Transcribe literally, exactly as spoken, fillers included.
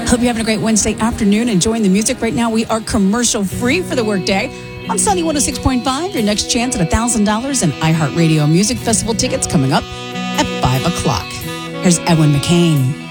Hope you're having a great Wednesday afternoon, enjoying the music. Right now, we are commercial free for the workday. On Sunny one oh six point five, your next chance at one thousand dollars in iHeartRadio Music Festival tickets coming up at five o'clock. Here's Edwin McCain.